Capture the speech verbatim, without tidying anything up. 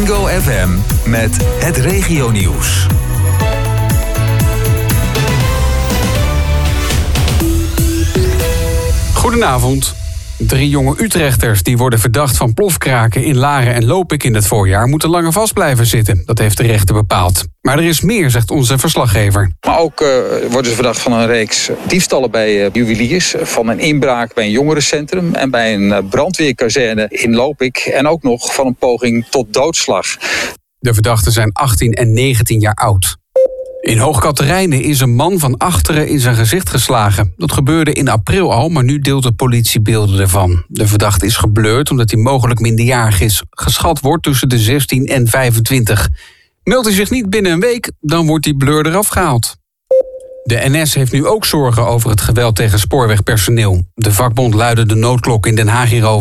Wingo F M met het regionieuws. Goedenavond. Drie jonge Utrechters die worden verdacht van plofkraken in Laren en Lopik in het voorjaar moeten langer vast blijven zitten. Dat heeft de rechter bepaald. Maar er is meer, zegt onze verslaggever. Maar ook uh, worden ze verdacht van een reeks diefstallen bij uh, juweliers, van een inbraak bij een jongerencentrum en bij een uh, brandweerkazerne in Lopik en ook nog van een poging tot doodslag. De verdachten zijn achttien en negentien jaar oud. In Hoog-Katerijnen is een man van achteren in zijn gezicht geslagen. Dat gebeurde in april al, maar nu deelt de politie beelden ervan. De verdachte is geblurred omdat hij mogelijk minderjarig is. Geschat wordt tussen de zestien en vijfentwintig. Meldt hij zich niet binnen een week, dan wordt die blur eraf gehaald. De N S heeft nu ook zorgen over het geweld tegen spoorwegpersoneel. De vakbond luidde de noodklok in Den Haag hierover.